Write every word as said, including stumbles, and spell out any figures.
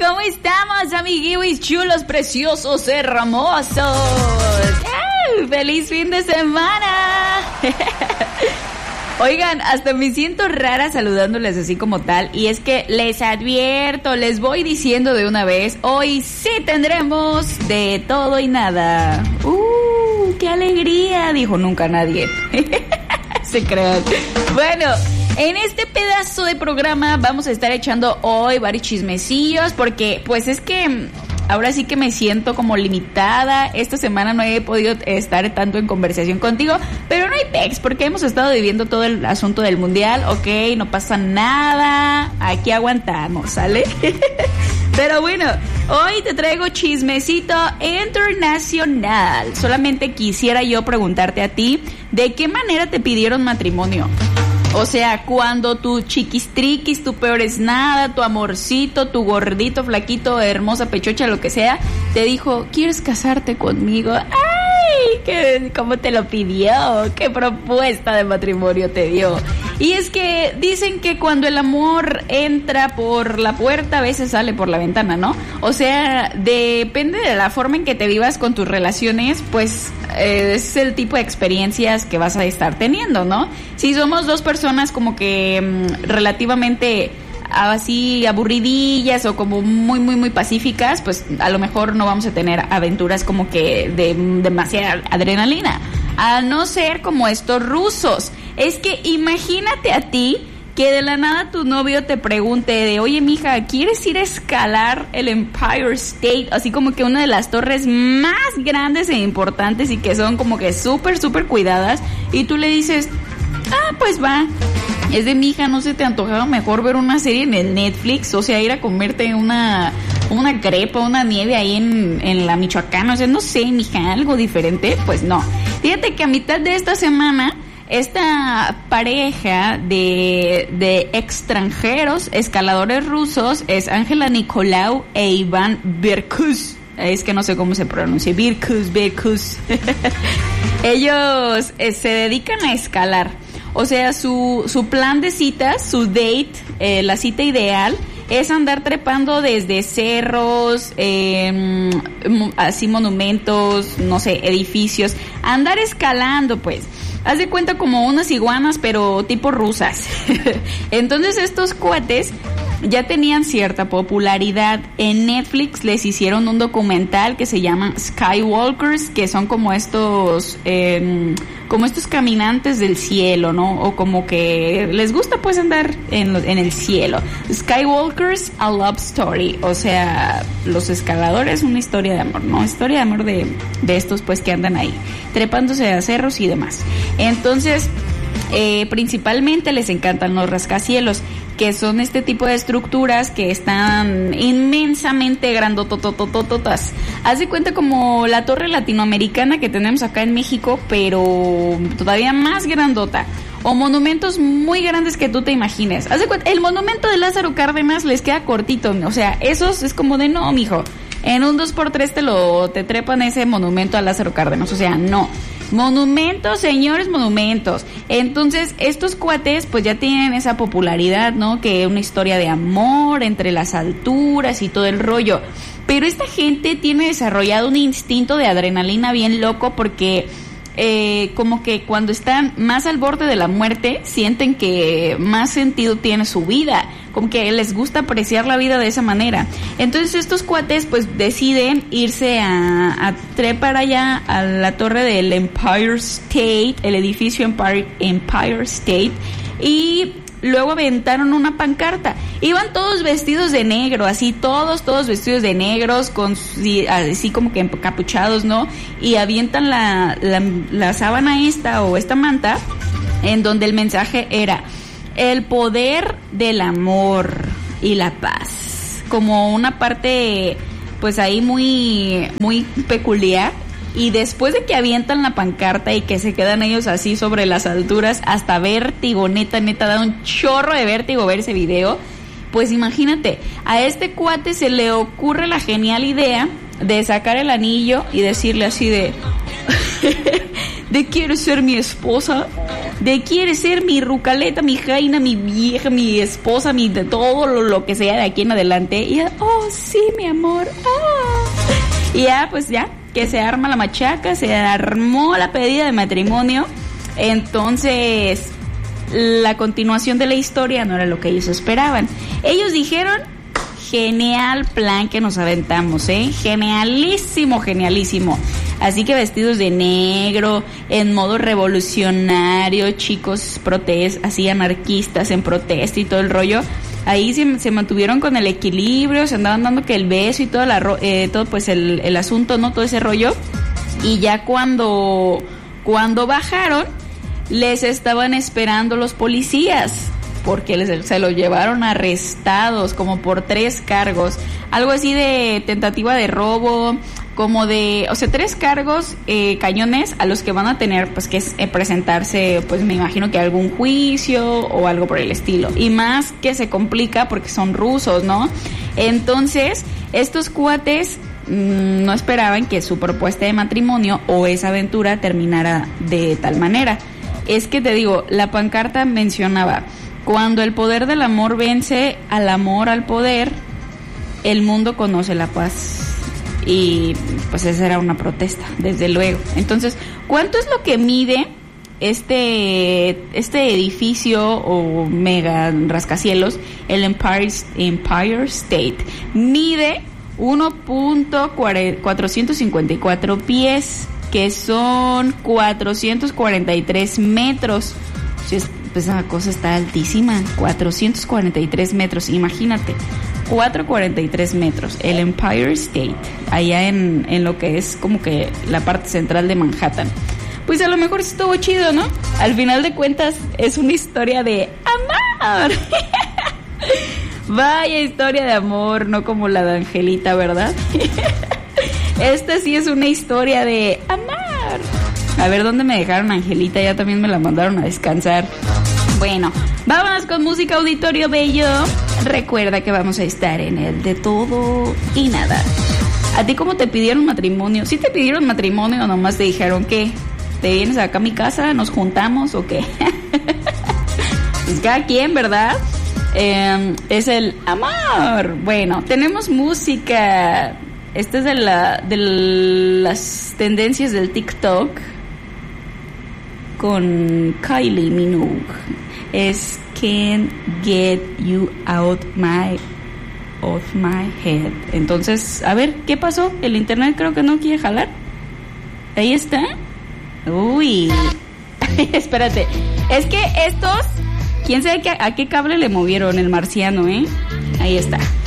¿Cómo estamos, amiguitos chulos, preciosos, hermosos? ¡Ay, ¡feliz fin de semana! Oigan, hasta me siento rara saludándoles así como tal. Y es que les advierto, les voy diciendo de una vez, hoy sí tendremos de todo y nada. ¡Uh, qué alegría! Dijo nunca nadie. Se crean. Bueno, en este pedazo de programa vamos a estar echando hoy varios chismecillos, porque pues es que ahora sí que me siento como limitada. Esta semana no he podido estar tanto en conversación contigo, pero no hay pex, porque hemos estado viviendo todo el asunto del mundial. Ok, no pasa nada, aquí aguantamos, ¿sale? Pero bueno, hoy te traigo chismecito internacional. Solamente quisiera yo preguntarte a ti, ¿de qué manera te pidieron matrimonio? O sea, cuando tu chiquistriquis, tu peor es nada, tu amorcito, tu gordito, flaquito, hermosa, pechocha, lo que sea, te dijo, ¿quieres casarte conmigo? ¡Ay! ¿Qué, ¿Cómo te lo pidió? ¿Qué propuesta de matrimonio te dio? Y es que dicen que cuando el amor entra por la puerta, a veces sale por la ventana, ¿no? O sea, depende de la forma en que te vivas con tus relaciones, pues eh, es el tipo de experiencias que vas a estar teniendo, ¿no? Si somos dos personas como que mmm, relativamente así aburridillas o como muy muy muy pacíficas, pues a lo mejor no vamos a tener aventuras como que de demasiada adrenalina, a no ser como estos rusos. Es que imagínate a ti que de la nada tu novio te pregunte de, oye mija, ¿quieres ir a escalar el Empire State? Así como que una de las torres más grandes e importantes y que son como que súper súper cuidadas, y tú le dices, ah, pues va. Es de, mija, ¿no se te antojaba mejor ver una serie en el Netflix? O sea, ir a comerte una una crepa, una nieve ahí en, en la Michoacana. O sea, no sé, mija, algo diferente. Pues no. Fíjate que a mitad de esta semana, esta pareja de, de extranjeros, escaladores rusos, es Angela Nicolau e Iván Birkus. Es que no sé cómo se pronuncia. Birkus, Birkus. Ellos eh, se dedican a escalar. O sea, su, su plan de citas, su date, eh, la cita ideal, es andar trepando desde cerros, eh, así monumentos, no sé, edificios, andar escalando, pues. Haz de cuenta como unas iguanas, pero tipo rusas. Entonces estos cuates ya tenían cierta popularidad. En Netflix les hicieron un documental que se llama Skywalkers, que son como estos eh, como estos caminantes del cielo, ¿no? O como que les gusta pues andar en, en el cielo. Skywalkers, a love story. O sea, los escaladores, una historia de amor, ¿no? Historia de amor de, de estos pues que andan ahí trepándose a cerros y demás. Entonces, eh, principalmente les encantan los rascacielos, que son este tipo de estructuras que están inmensamente grandotototototas. Haz de cuenta como la torre latinoamericana que tenemos acá en México, pero todavía más grandota. O monumentos muy grandes que tú te imagines. Haz de cuenta, el monumento de Lázaro Cárdenas les queda cortito. O sea, esos es como de, no, mijo, en un dos por tres te lo te trepan ese monumento a Lázaro Cárdenas. O sea, no. Monumentos, señores, monumentos. Entonces, estos cuates pues ya tienen esa popularidad, ¿no? Que una historia de amor entre las alturas y todo el rollo. Pero esta gente tiene desarrollado un instinto de adrenalina bien loco, porque eh, como que cuando están más al borde de la muerte, sienten que más sentido tiene su vida. Como que les gusta apreciar la vida de esa manera. Entonces estos cuates pues deciden irse a, a trepar allá a la torre del Empire State, el edificio Empire, Empire State, y luego aventaron una pancarta. Iban todos vestidos de negro, así todos, todos vestidos de negros, con así como que encapuchados, ¿no? Y avientan la, la, la sábana esta o esta manta, en donde el mensaje era: el poder del amor y la paz. Como una parte, pues ahí muy, muy peculiar. Y después de que avientan la pancarta y que se quedan ellos así sobre las alturas, hasta vértigo, neta, neta, da un chorro de vértigo ver ese video. Pues imagínate, a este cuate se le ocurre la genial idea de sacar el anillo y decirle así de... ¿de quieres ser mi esposa? de quiere ser mi rucaleta, mi jaina, mi vieja, mi esposa, mi de todo lo, lo que sea de aquí en adelante. Y ella, oh, sí, mi amor, ah. Y ya, pues ya, que se arma la machaca, se armó la pedida de matrimonio. Entonces, la continuación de la historia no era lo que ellos esperaban. Ellos dijeron, genial plan que nos aventamos, ¿eh? Genialísimo, genialísimo. Así que vestidos de negro, en modo revolucionario, chicos protest, así anarquistas en protesta y todo el rollo. Ahí se, se mantuvieron con el equilibrio, se andaban dando que el beso y todo, la, eh, todo pues el, el asunto, ¿no? Todo ese rollo. Y ya cuando, cuando bajaron, les estaban esperando los policías, porque les, se los llevaron arrestados como por tres cargos, algo así de tentativa de robo, como de, o sea, tres cargos eh, cañones a los que van a tener pues que es, eh, presentarse, pues me imagino que algún juicio o algo por el estilo, y más que se complica porque son rusos, ¿no? Entonces, estos cuates mmm, no esperaban que su propuesta de matrimonio o esa aventura terminara de tal manera. Es que te digo, la pancarta mencionaba, cuando el poder del amor vence al amor al poder, el mundo conoce la paz. Y pues esa era una protesta, desde luego. Entonces, ¿cuánto es lo que mide este este edificio o mega rascacielos? El Empire, Empire State mide uno punto cuatrocientos cincuenta y cuatro pies, que son cuatrocientos cuarenta y tres metros. Pues esa cosa está altísima, cuatrocientos cuarenta y tres metros, imagínate, cuatrocientos cuarenta y tres metros, el Empire State, allá en, en lo que es como que la parte central de Manhattan. Pues a lo mejor estuvo chido, ¿no? Al final de cuentas es una historia de amor. Vaya historia de amor, no como la de Angelita, ¿verdad? Esta sí es una historia de amor. A ver, ¿dónde me dejaron Angelita? Ya también me la mandaron a descansar. Bueno, vámonos con música, auditorio bello. Recuerda que vamos a estar en el de todo y nada. ¿A ti cómo te pidieron matrimonio? ¿Sí te pidieron matrimonio o nomás te dijeron que te vienes acá a mi casa, nos juntamos o qué? Pues cada quien, ¿verdad? Eh, es el amor. Bueno, tenemos música. Esta es de, la, de las tendencias del TikTok con Kylie Minogue. Es Can't Get You Out My Of My Head. Entonces, a ver, ¿qué pasó? El internet creo que no quiere jalar. Ahí está. Uy. Espérate. Es que estos, quién sabe que, a qué cable le movieron el marciano, ¿eh? Ahí está.